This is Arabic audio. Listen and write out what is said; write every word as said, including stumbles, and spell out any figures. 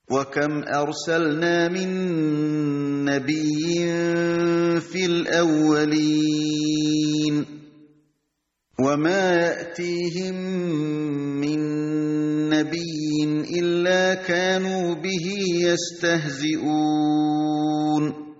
وَكَمْ أَرْسَلْنَا مِن نَّبِيٍّ فِي الْأَوَّلِينَ وَمَا يَأْتِيهِم مِّن نَّبِيٍّ إِلَّا كَانُوا بِهِ يَسْتَهْزِئُونَ